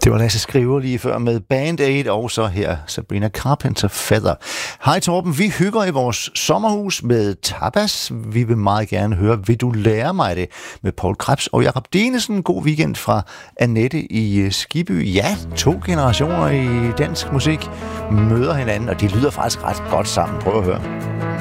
Det var Lasse Skriver lige før med Band Aid, og så her Sabrina Carpenter Feather. Hej Torben, vi hygger i vores sommerhus med tapas. Vi vil meget gerne høre, vil du lære mig det? Med Paul Krebs og Jakob Dinesen. God weekend fra Annette i Skibby. Ja, 2 generationer i dansk musik møder hinanden, og de lyder faktisk ret godt sammen. Prøv at høre.